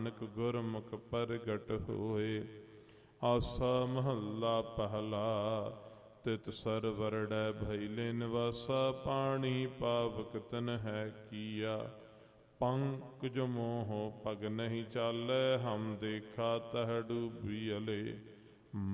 ਨਾਨਕ ਗੁਰਮੁਖ ਪ੍ਰਗਟ ਹੋਏ। ਆਸਾ ਮਹੱਲਾ ਪਹਿਲਾ। ਤਿਤ ਸਰਵਰੜੈ ਭੈਲੇ ਨਿਵਾਸਾ, ਪਾਣੀ ਪਾਵਕ ਤਨ ਹੈ ਕੀਆ। ਪੰਕਜ ਮੋਹ ਪਗ ਨਹੀਂ ਚਾਲੈ, ਹਮ ਦੇਖਾ ਤਹ ਡੂਬੀ ਅਲੇ।